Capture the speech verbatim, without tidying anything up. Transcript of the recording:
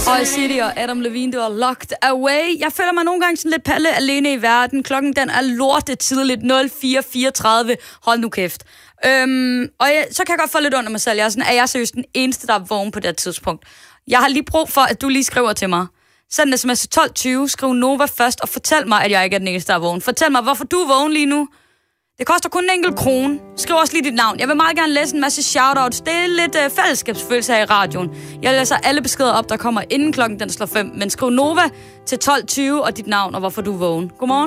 Og City og Adam Levine, det var Locked Away. Jeg føler mig nogle gange sådan lidt palle alene i verden. Klokken den er lortet tidligt, nul fire fireogtredive. Hold nu kæft. Øhm, og jeg, så kan jeg godt få lidt under mig selv. Jeg er sådan, er jeg seriøst den eneste, der er vågen på det tidspunkt? Jeg har lige brug for, at du lige skriver til mig. Send en sms til tolv tyve, skriv Nova først, og fortæl mig, at jeg ikke er den eneste, der er vågen. Fortæl mig, hvorfor du er vågen lige nu. Det koster kun en enkelt krone. Skriv også lige dit navn. Jeg vil meget gerne læse en masse shoutouts. Det er lidt uh, fællesskabsfølelse her i radioen. Jeg læser alle beskeder op, der kommer inden klokken den slår fem. Men skriv Nova til tolv tyve og dit navn, og hvorfor du er vågen. Godmorgen.